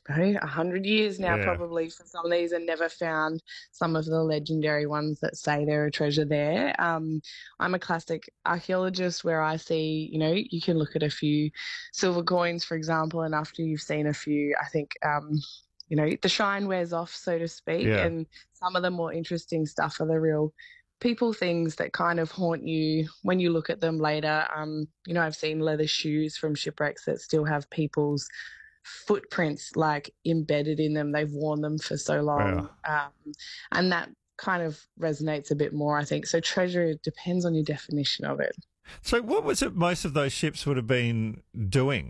100 years now, Yeah. probably for some of these, and never found some of the legendary ones that say they're a treasure there. I'm a classic archaeologist where I see, you can look at a few silver coins, for example, and after you've seen a few, I think, the shine wears off, so to speak. Yeah. And some of the more interesting stuff are the real people things that kind of haunt you when you look at them later. I've seen leather shoes from shipwrecks that still have people's footprints like embedded in them. They've worn them for so Wow. long. And that kind of resonates a bit more, I think. So treasure depends on your definition of it. So what was it most of those ships would have been doing?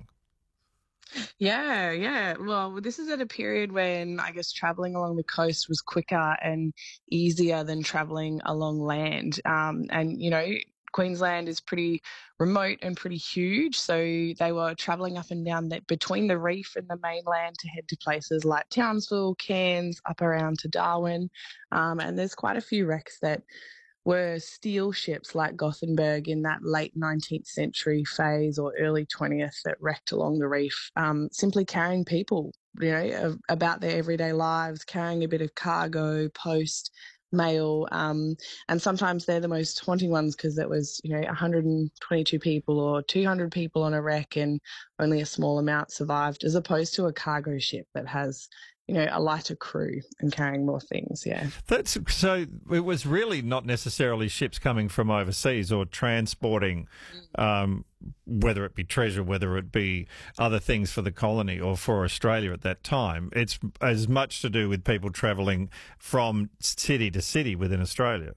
Yeah, yeah. Well, this is at a period when I guess traveling along the coast was quicker and easier than traveling along land. Queensland is pretty remote and pretty huge. So they were traveling up and down that between the reef and the mainland to head to places like Townsville, Cairns, up around to Darwin. And there's quite a few wrecks that were steel ships like Gothenburg in that late 19th century phase or early 20th that wrecked along the reef, simply carrying people, about their everyday lives, carrying a bit of cargo, post, mail, and sometimes they're the most haunting ones because there was, 122 people or 200 people on a wreck and only a small amount survived, as opposed to a cargo ship that has a lighter crew and carrying more things. Yeah. That's so. It was really not necessarily ships coming from overseas or transporting, whether it be treasure, whether it be other things for the colony or for Australia at that time. It's as much to do with people travelling from city to city within Australia.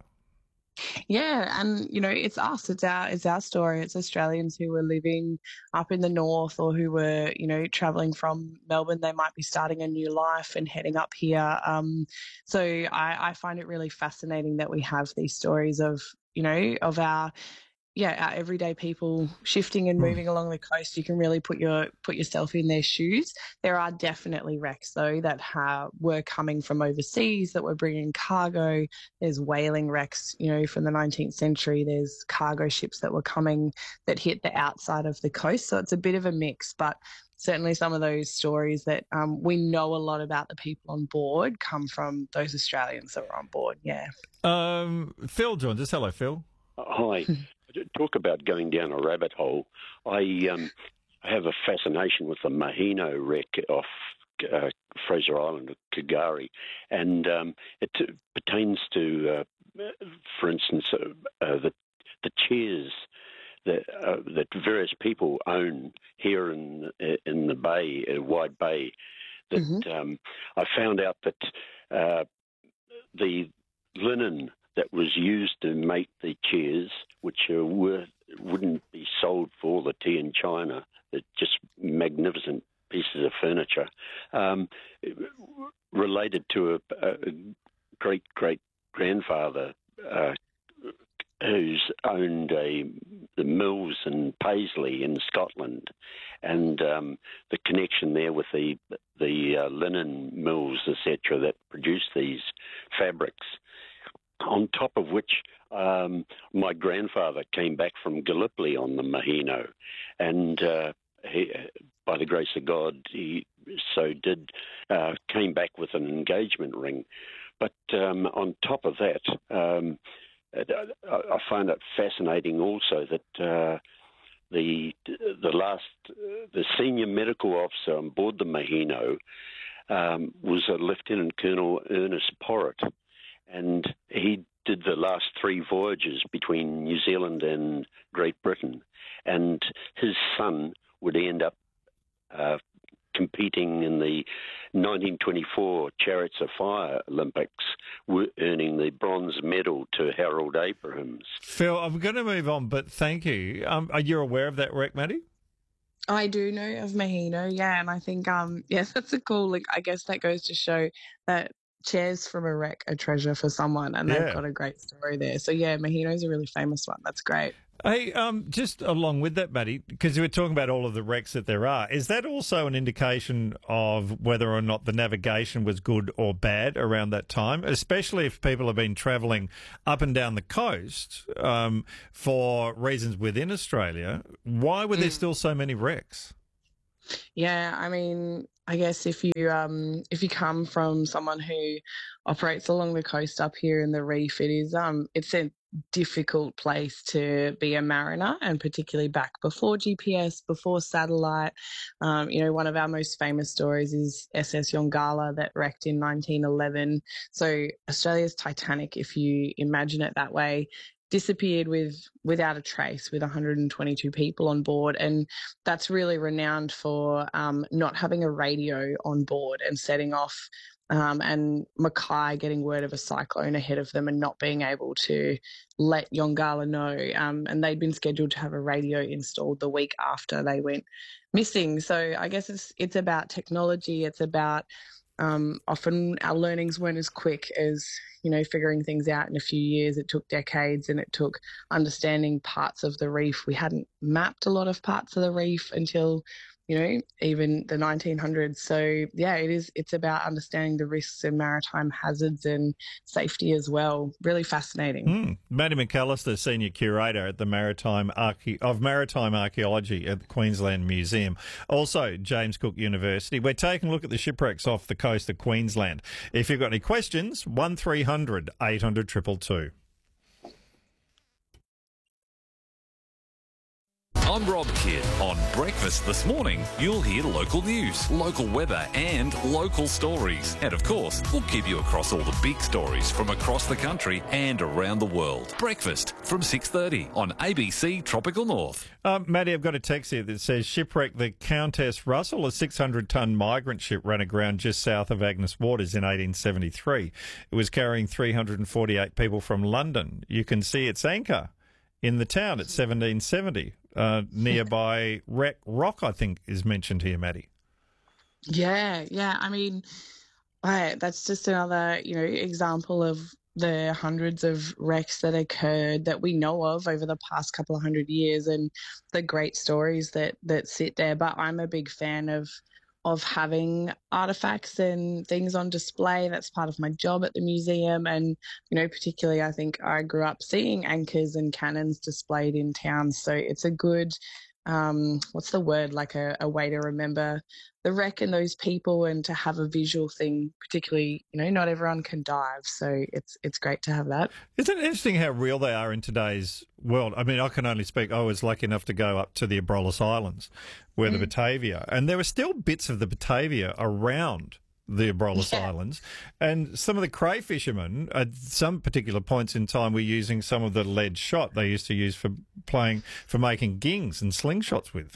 Yeah, and it's us. It's our story. It's Australians who were living up in the north or who were, traveling from Melbourne. They might be starting a new life and heading up here. So I find it really fascinating that we have these stories of, of our everyday people shifting and Hmm. moving along the coast. You can really put yourself in their shoes. There are definitely wrecks though that were coming from overseas that were bringing cargo. There's whaling wrecks, from the 19th century. There's cargo ships that were coming that hit the outside of the coast. So it's a bit of a mix, but certainly some of those stories that we know a lot about the people on board come from those Australians that were on board. Yeah. Phil joins us. Hello, Phil. Hi. Talk about going down a rabbit hole. I have a fascination with the Mahino wreck off Fraser Island, Kagari, and it pertains to, for instance, the chairs that various people own here in the bay, Wide Bay. That I found out that the linen that was used to make the chairs, which wouldn't be sold for all the tea in China, they're just magnificent pieces of furniture, related to a great-great-grandfather who's owned the mills in Paisley in Scotland, and the connection there with the linen mills, etc., that produce these fabrics. On top of which, my grandfather came back from Gallipoli on the Mahino, and he, by the grace of God, he came back with an engagement ring. But on top of that, I find it fascinating also that the senior medical officer on board the Mahino was a Lieutenant Colonel Ernest Porritt. And he did the last 3 voyages between New Zealand and Great Britain. And his son would end up competing in the 1924 Chariots of Fire Olympics, earning the bronze medal to Harold Abrahams. Phil, I'm going to move on, but thank you. Are you aware of that wreck, Maddie? I do know of Mahino, yeah, and I think yes, that's a cool link. I guess that goes to show that chairs from a wreck are treasure for someone, and they've got a great story there. So yeah, Mahino's a really famous one. That's great. Hey, just along with that, Maddie, because we're talking about all of the wrecks that there are, is that also an indication of whether or not the navigation was good or bad around that time, especially if people have been travelling up and down the coast for reasons within Australia? Why were there still so many wrecks? Yeah, I mean, I guess if you come from someone who operates along the coast up here in the reef, it's a difficult place to be a mariner, and particularly back before GPS, before satellite. One of our most famous stories is SS Yongala that wrecked in 1911. So Australia's Titanic, if you imagine it that way, disappeared without a trace, with 122 people on board, and that's really renowned for not having a radio on board and setting off, and Mackay getting word of a cyclone ahead of them and not being able to let Yongala know, and they'd been scheduled to have a radio installed the week after they went missing. So I guess it's about technology. It's about often our learnings weren't as quick as, figuring things out in a few years. It took decades, and it took understanding parts of the reef. We hadn't mapped a lot of parts of the reef until, even the 1900s. So yeah, it's about understanding the risks and maritime hazards and safety as well. Really fascinating. Maddie McAllister, Senior Curator at the Maritime Archaeology at the Queensland Museum. Also, James Cook University. We're taking a look at the shipwrecks off the coast of Queensland. If you've got any questions, 1300 800 222. I'm Rob Kidd. On Breakfast this morning, you'll hear local news, local weather and local stories. And of course, we'll keep you across all the big stories from across the country and around the world. Breakfast from 6:30 on ABC Tropical North. Maddie, I've got a text here that says, shipwreck the Countess Russell, a 600-tonne migrant ship, ran aground just south of Agnes Waters in 1873. It was carrying 348 people from London. You can see its anchor in the town at 1770. Nearby Wreck Rock, I think, is mentioned here, Maddie. Yeah. I mean, that's just another, example of the hundreds of wrecks that occurred that we know of over the past couple of 100 years, and the great stories that sit there. But I'm a big fan of having artifacts and things on display. That's part of my job at the museum. And, particularly I think I grew up seeing anchors and cannons displayed in towns. So it's a good, what's the word, like a way to remember the wreck and those people, and to have a visual thing, particularly, not everyone can dive. So it's great to have that. Isn't it interesting how real they are in today's world? I mean, I can only speak, I was lucky enough to go up to the Abrolhos Islands, where the Batavia, and there were still bits of the Batavia around the Abrolhos Islands, and some of the crayfishermen at some particular points in time were using some of the lead shot they used to use for making gings and slingshots with.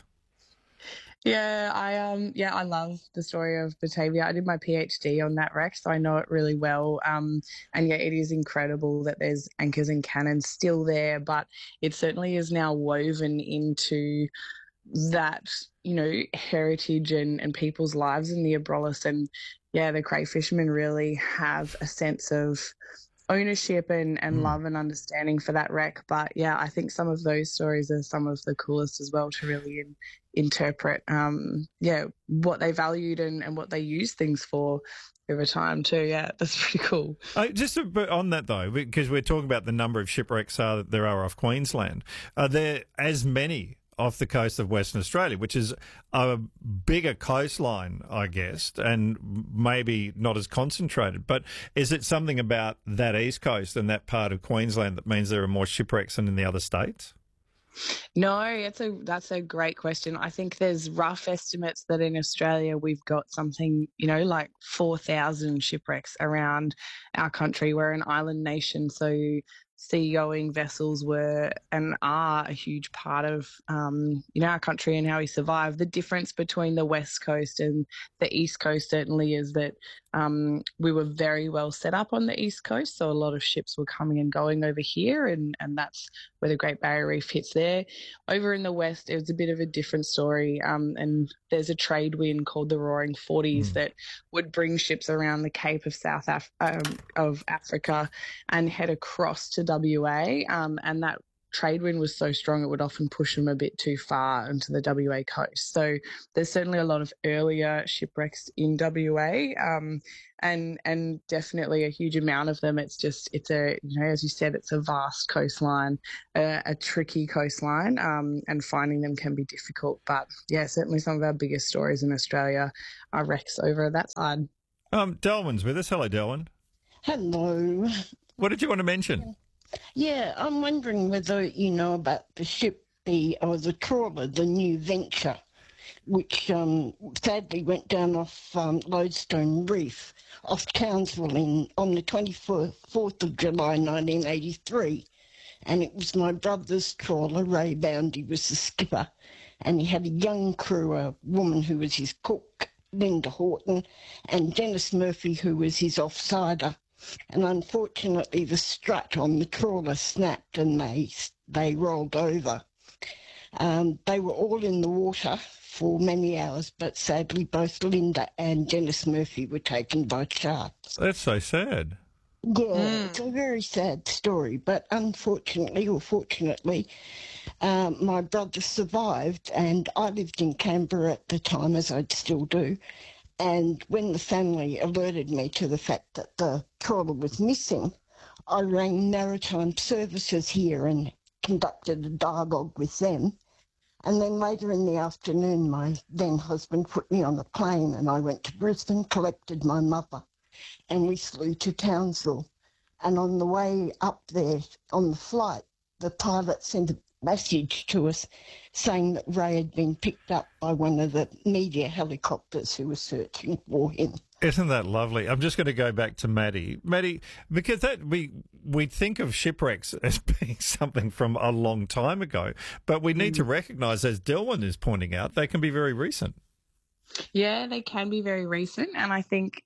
Yeah, I love the story of Batavia. I did my PhD on that wreck, so I know it really well. And yeah, it is incredible that there's anchors and cannons still there, but it certainly is now woven into that, heritage and people's lives in the Abrolhos. And yeah, the crayfishermen really have a sense of ownership and love and understanding for that wreck. But yeah, I think some of those stories are some of the coolest as well, to really interpret what they valued and what they used things for over time too. Yeah, that's pretty cool. Just a bit on that though, because we're talking about the number of shipwrecks that there are off Queensland. Are there as many off the coast of Western Australia, which is a bigger coastline, I guess, and maybe not as concentrated? But is it something about that east coast and that part of Queensland that means there are more shipwrecks than in the other states? No, that's a great question. I think there's rough estimates that in Australia we've got something, like 4,000 shipwrecks around our country. We're an island nation, so seagoing vessels were and are a huge part of our country and how we survive. The difference between the West Coast and the East Coast certainly is that we were very well set up on the East Coast, so a lot of ships were coming and going over here, and that's where the Great Barrier Reef hits there. Over in the West, it was a bit of a different story, and there's a trade wind called the Roaring Forties that would bring ships around the Cape of Africa and head across to WA, and that trade wind was so strong it would often push them a bit too far into the WA coast. So there's certainly a lot of earlier shipwrecks in WA, and definitely a huge amount of them. It's a, as you said, it's a vast coastline, a tricky coastline, and finding them can be difficult. But yeah, certainly some of our biggest stories in Australia are wrecks over that side. Delwyn's with us. Hello, Delwyn. Hello. What did you want to mention? Yeah, I'm wondering whether you know about the ship, the trawler, the New Venture, which sadly went down off Lodestone Reef off Townsville on the 24th of July 1983. And it was my brother's trawler. Ray Boundy was the skipper, and he had a young crew, a woman who was his cook, Linda Horton, and Dennis Murphy, who was his offsider. And unfortunately, the strut on the trawler snapped and they rolled over. They were all in the water for many hours, but sadly both Linda and Dennis Murphy were taken by sharks. That's so sad. Yeah, It's a very sad story, but unfortunately or fortunately, my brother survived, and I lived in Canberra at the time, as I still do. And when the family alerted me to the fact that the trawler was missing, I rang Maritime Services here and conducted a dialogue with them. And then later in the afternoon, my then husband put me on a plane, and I went to Brisbane, collected my mother, and we flew to Townsville. And on the way up there, on the flight, the pilot sent a message to us saying that Ray had been picked up by one of the media helicopters who was searching for him. Isn't that lovely? I'm just going to go back to Maddie. Maddie, because we think of shipwrecks as being something from a long time ago, but we need to recognise, as Delwyn is pointing out, they can be very recent. Yeah, they can be very recent, and I think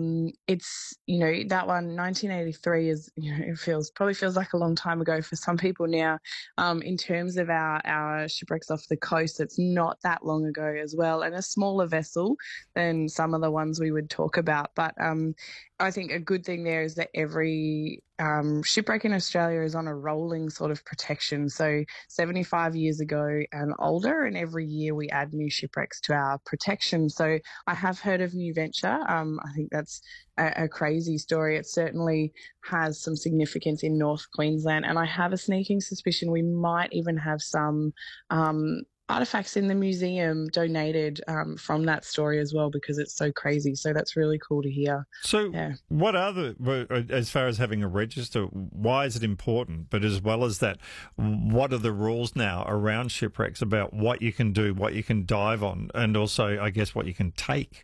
it's, that one, 1983 is, it probably feels like a long time ago for some people now. In terms of our shipwrecks off the coast, it's not that long ago as well, and a smaller vessel than some of the ones we would talk about. But I think a good thing there is that every shipwreck in Australia is on a rolling sort of protection. So 75 years ago and older, and every year we add new shipwrecks to our protection. So I have heard of New Venture. I think that's a crazy story. It certainly has some significance in North Queensland, and I have a sneaking suspicion we might even have some artifacts in the museum donated from that story as well, because it's so crazy. So that's really cool to hear. So what are as far as having a register, why is it important? But as well as that, what are the rules now around shipwrecks about what you can do, what you can dive on, and also, I guess, what you can take?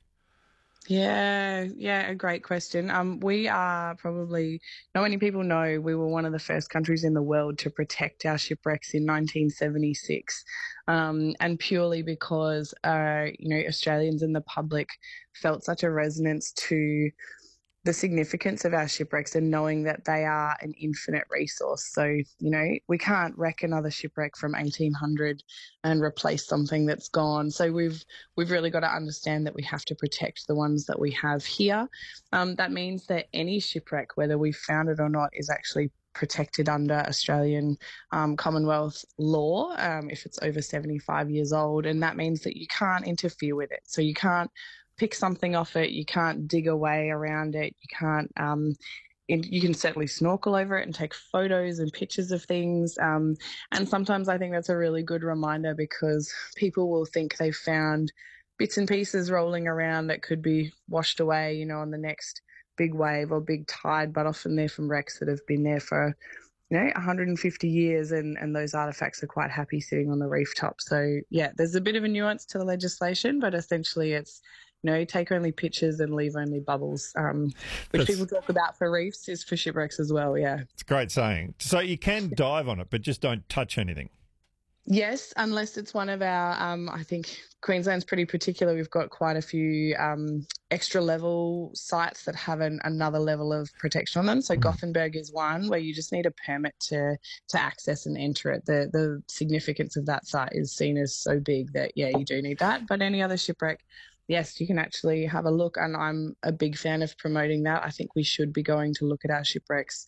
Yeah, a great question. We are probably, not many people know, we were one of the first countries in the world to protect our shipwrecks in 1976, and purely because, Australians and the public felt such a resonance to the significance of our shipwrecks and knowing that they are an infinite resource. So, we can't wreck another shipwreck from 1800 and replace something that's gone. So we've really got to understand that we have to protect the ones that we have here. That means that any shipwreck, whether we found it or not, is actually protected under Australian Commonwealth law if it's over 75 years old. And that means that you can't interfere with it. So you can't pick something off it, you can't dig away around it, you can't you can certainly snorkel over it and take photos and pictures of things, and sometimes I think that's a really good reminder, because people will think they've found bits and pieces rolling around that could be washed away, on the next big wave or big tide, but often they're from wrecks that have been there for 150 years, and those artifacts are quite happy sitting on the reef top. So yeah, there's a bit of a nuance to the legislation, but essentially it's take only pictures and leave only bubbles, which people talk about for reefs is for shipwrecks as well, yeah. It's a great saying. So you can dive on it, but just don't touch anything. Yes, unless it's one of our, I think Queensland's pretty particular. We've got quite a few extra level sites that have another level of protection on them. So Gothenburg is one where you just need a permit to access and enter it. The significance of that site is seen as so big that, yeah, you do need that. But any other shipwreck, yes, you can actually have a look, and I'm a big fan of promoting that. I think we should be going to look at our shipwrecks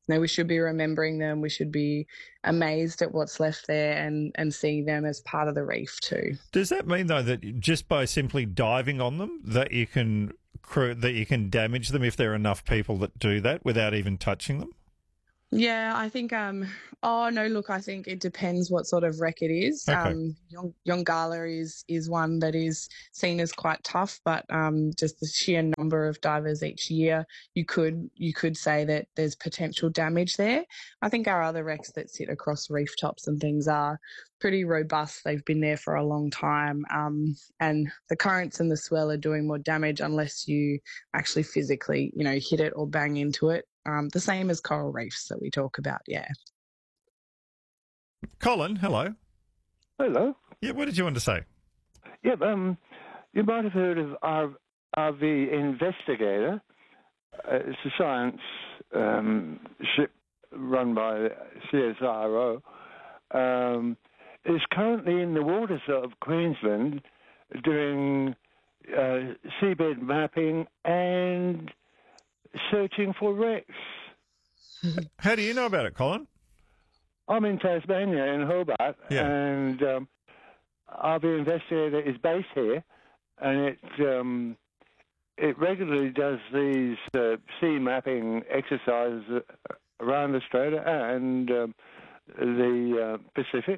we should be remembering them. We should be amazed at what's left there and see them as part of the reef too. Does that mean, though, that just by simply diving on them that you can damage them if there are enough people that do that without even touching them? Yeah, I think, I think it depends what sort of wreck it is. Okay. Yongala is one that is seen as quite tough, but just the sheer number of divers each year, you could say that there's potential damage there. I think our other wrecks that sit across reef tops and things are pretty robust. They've been there for a long time, and the currents and the swell are doing more damage unless you actually physically, hit it or bang into it. The same as coral reefs that we talk about, yeah. Colin, hello. Hello. Yeah, what did you want to say? Yeah, you might have heard of RV Investigator. It's a science ship run by CSIRO. It's currently in the waters of Queensland doing seabed mapping and searching for wrecks. How do you know about it, Colin? I'm in Tasmania, in Hobart, Yeah. and RV Investigator is based here, and it regularly does these sea mapping exercises around Australia and the Pacific.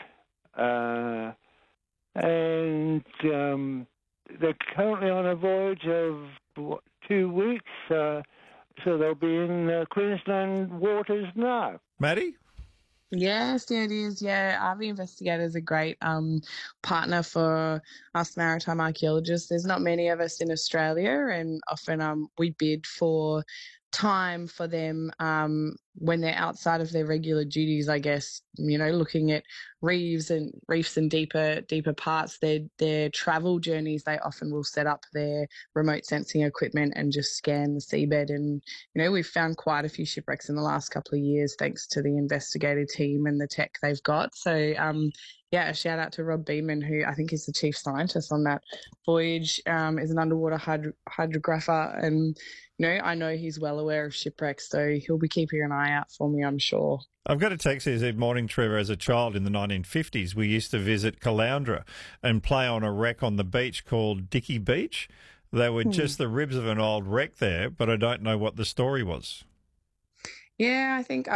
And they're currently on a voyage of 2 weeks, so they'll be in Queensland waters now. Maddie? Yes, yeah, it is. Yeah, RV Investigator is a great partner for us maritime archaeologists. There's not many of us in Australia, and often we bid for time for them when they're outside of their regular duties, I guess, looking at reefs and deeper parts, their travel journeys. They often will set up their remote sensing equipment and just scan the seabed. And, we've found quite a few shipwrecks in the last couple of years thanks to the investigator team and the tech they've got. So, a shout out to Rob Beeman, who I think is the chief scientist on that voyage, is an underwater hydrographer. And, I know he's well aware of shipwrecks, so he'll be keeping an eye out for me, I'm sure. I've got a text here. Said, morning, Trevor. As a child in the 1950s, we used to visit Caloundra and play on a wreck on the beach called Dicky Beach. They were just the ribs of an old wreck there, but I don't know what the story was. Yeah, I think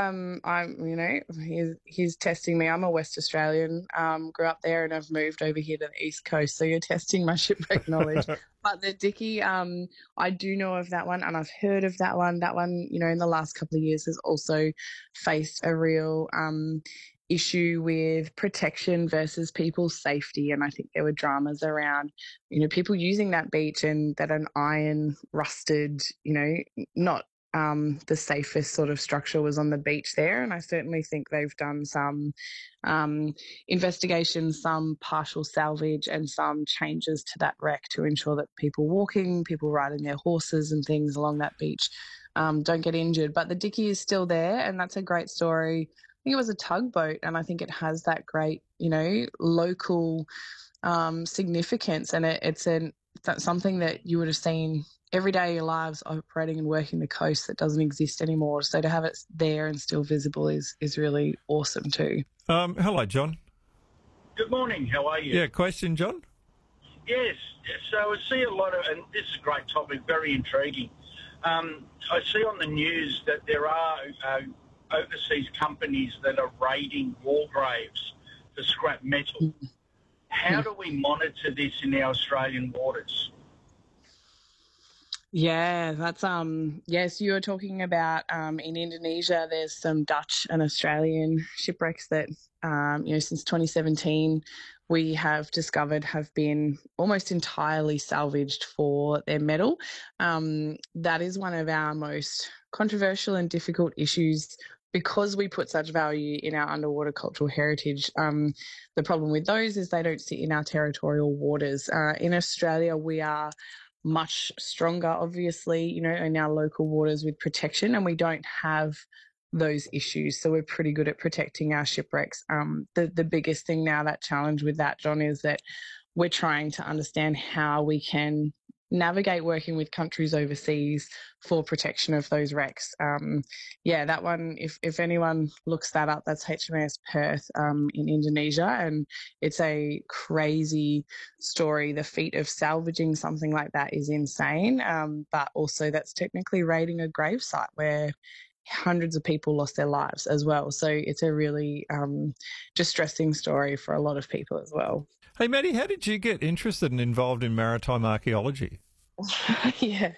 he's testing me. I'm a West Australian, grew up there, and I've moved over here to the East Coast. So you're testing my shipwreck knowledge. But the Dicky, I do know of that one, and I've heard of that one. That one, in the last couple of years has also faced a real issue with protection versus people's safety. And I think there were dramas around, people using that beach and that an iron rusted, not the safest sort of structure was on the beach there. And I certainly think they've done some investigations, some partial salvage and some changes to that wreck to ensure that people walking, people riding their horses and things along that beach don't get injured. But the Dicky is still there, and that's a great story. I think it was a tugboat, and I think it has that great, local significance, and that's something that you would have seen every day of your lives operating and working the coast that doesn't exist anymore. So to have it there and still visible is really awesome too. Hello, John. Good morning. How are you? Yeah, question, John? Yes. So I see a lot of, and this is a great topic, very intriguing. I see on the news that there are overseas companies that are raiding war graves for scrap metal. How do we monitor this in our Australian waters? Yeah, that's yes, you were talking about in Indonesia there's some Dutch and Australian shipwrecks that since 2017 we have discovered have been almost entirely salvaged for their metal. That is one of our most controversial and difficult issues because we put such value in our underwater cultural heritage. The problem with those is they don't sit in our territorial waters. In Australia, we are much stronger, obviously, in our local waters with protection, and we don't have those issues. So we're pretty good at protecting our shipwrecks. The biggest thing now, that challenge with that, John, is that we're trying to understand how we can navigate working with countries overseas for protection of those wrecks. That one, if anyone looks that up, that's HMAS Perth in Indonesia, and it's a crazy story. The feat of salvaging something like that is insane, but also that's technically raiding a gravesite where hundreds of people lost their lives as well. So it's a really distressing story for a lot of people as well. Hey, Maddie, how did you get interested and involved in maritime archaeology? Yeah.